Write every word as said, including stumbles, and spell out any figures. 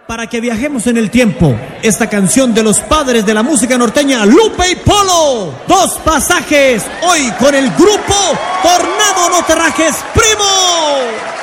para que viajemos en el tiempo. Esta canción de los padres de la música norteña, Lupe y Polo. Dos pasajes, hoy con el grupo Tornado No Te Rajes Primo.